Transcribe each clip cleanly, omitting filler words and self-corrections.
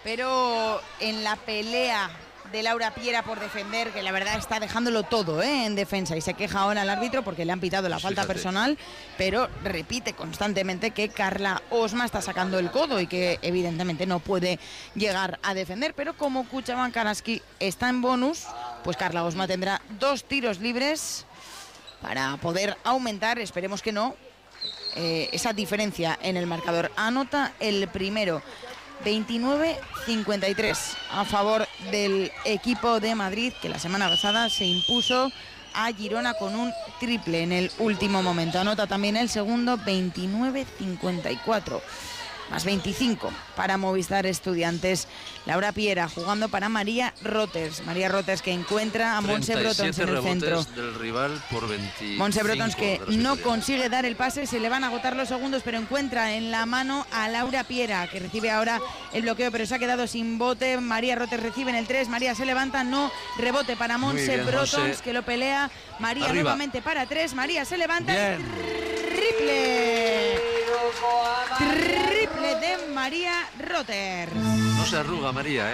pero en la pelea de Laura Piera por defender, que la verdad está dejándolo todo en defensa, y se queja ahora al árbitro porque le han pitado la falta personal, pero repite constantemente que Carla Osma está sacando el codo y que evidentemente no puede llegar a defender, pero como Cuchabank Araski está en bonus, pues Carla Osma tendrá 2 tiros libres para poder aumentar, esperemos que no, esa diferencia en el marcador. Anota el primero, 29-53 a favor del equipo de Madrid, que la semana pasada se impuso a Girona con un triple en el último momento. Anota también el segundo, 29-54. Más 25 para Movistar Estudiantes. Laura Piera jugando para María Roters. María Roters que encuentra a Montse Brotons en el centro. Del rival por 25. Montse Brotons que no consigue dar el pase, se le van a agotar los segundos, pero encuentra en la mano a Laura Piera, que recibe ahora el bloqueo, pero se ha quedado sin bote. María Roters recibe en el 3. María se levanta, no, rebote para Montse Brotons, que lo pelea. María arriba. Nuevamente para 3. María se levanta. Triple. Triple de María Roters. No se arruga María,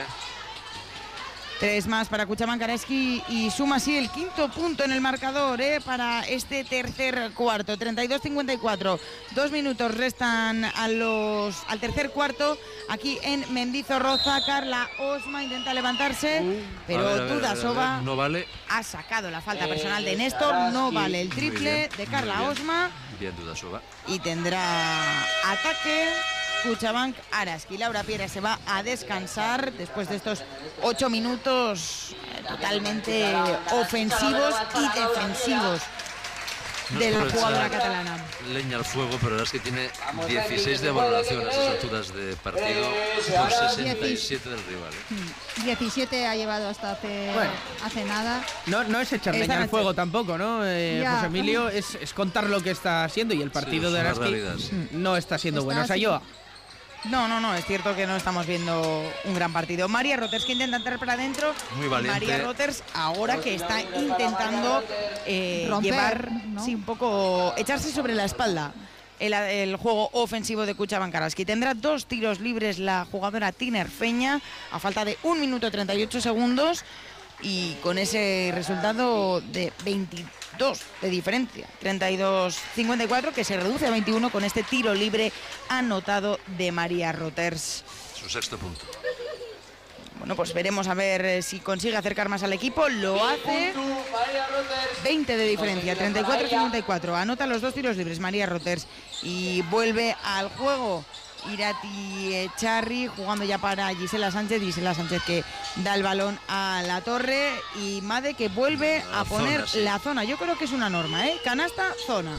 3 más para Cuchabank Araski y suma así el 5.º punto en el marcador para este tercer cuarto. 32-54. 2 minutos restan al tercer cuarto. Aquí en Mendizorroza, Carla Osma intenta levantarse, pero Dudasova no vale. Ha sacado la falta personal de Néstor. No vale el triple de Carla Osma. Bien Dudasova. Y tendrá ataque Cuchabank Araski. Laura Piera se va a descansar después de estos 8 minutos totalmente ofensivos y defensivos de la jugadora catalana. Leña al fuego, pero es que tiene 16 de valoración a esas alturas de partido por 67 del rival. 17 ha llevado hasta hace nada. No es echar leña al fuego tampoco, ¿no? José Emilio, es contar lo que está siendo, y el partido de Araski no está siendo bueno. O sea, No, es cierto que no estamos viendo un gran partido. María Roters que intenta entrar para adentro. Muy valiente. María Roters ahora que está intentando romper, llevar, ¿no? un poco, echarse sobre la espalda el juego ofensivo de Cuchabank Araski. Tendrá 2 tiros libres la jugadora tinerfeña a falta de 1 minuto 38 segundos. Y con ese resultado de 22 de diferencia, 32-54, que se reduce a 21 con este tiro libre anotado de María Roters. Su 6.º punto. Bueno, pues veremos a ver si consigue acercar más al equipo. Lo hace. 20 de diferencia, 34-54. Anota los 2 tiros libres María Roters y vuelve al juego Irati Echarri jugando ya para Gisela Sánchez. Gisela Sánchez que da el balón a la torre y Made que vuelve a poner la zona. Yo creo que es una norma, canasta, zona.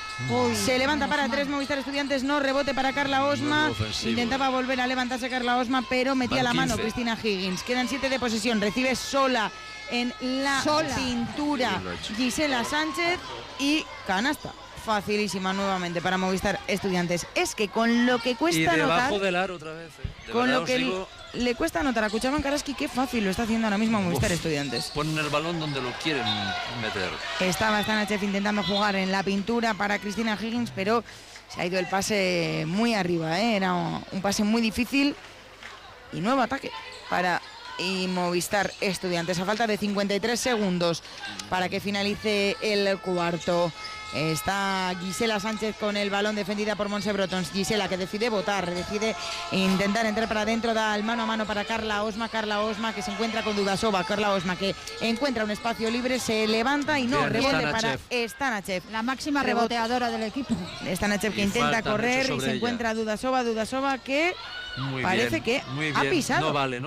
Se levanta para 3 Movistar Estudiantes, no, rebote para Carla Osma. Intentaba volver a levantarse Carla Osma, pero metía la mano Cristina Higgins. Quedan 7 de posesión, recibe sola en la cintura Gisela Sánchez y canasta. Facilísima nuevamente para Movistar Estudiantes. Es que con lo que cuesta anotar, debajo del aro otra vez, con lo que le cuesta anotar a Cuchabank Araski, qué fácil lo está haciendo ahora mismo Movistar Estudiantes. Ponen el balón donde lo quieren meter. Estaba Stanachev intentando jugar en la pintura para Cristina Higgins, pero se ha ido el pase muy arriba, era un pase muy difícil. Y nuevo ataque para Movistar Estudiantes a falta de 53 segundos para que finalice el cuarto. Está Gisela Sánchez con el balón, defendida por Montse Brotons. Gisela que decide votar, decide intentar entrar para adentro, da el mano a mano para Carla Osma. Carla Osma que se encuentra con Dudasova. Carla Osma que encuentra un espacio libre, se levanta y no, rebote para Stanachev. La máxima reboteadora del equipo. Stanachev que intenta correr y se encuentra Dudasova. Dudasova que parece que ha pisado. No vale.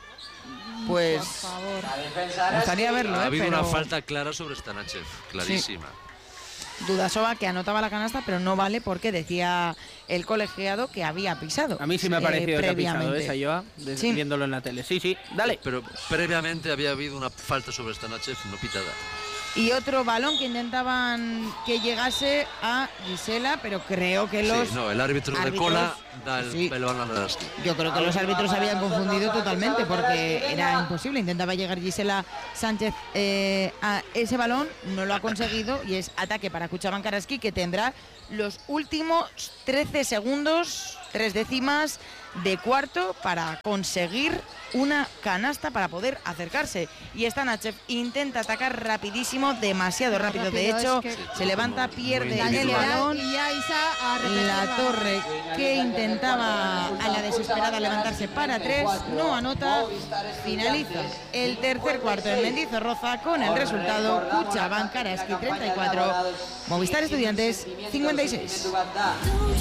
Pues por favor, me gustaría verlo. Ha habido pero una falta clara sobre Stanachev, clarísima. Sí. Dudasova que anotaba la canasta, pero no vale porque decía el colegiado que había pisado. A mí sí me ha parecido que ha pisado esa sí. Viéndolo en la tele. Sí, dale. Pero previamente había habido una falta sobre Stanachev no pitada. Y otro balón que intentaban que llegase a Gisela, pero creo que los... Sí, no, el árbitro de cola da el balón a Araski. Yo creo que los árbitros se habían confundido totalmente porque era imposible. Intentaba llegar Gisela Sánchez a ese balón, no lo ha conseguido y es ataque para Cuchabank Araski, que tendrá los últimos 13 segundos 3 décimas de cuarto para conseguir una canasta para poder acercarse. Y Stanachev intenta atacar rapidísimo, demasiado rápido. De hecho, se levanta, pierde el balón. Y ya la Torre, que intentaba a la desesperada levantarse para 3, no anota. Finaliza el tercer cuarto en Mendizorroza con el resultado Kutxabank Araski 34, Movistar Estudiantes 56.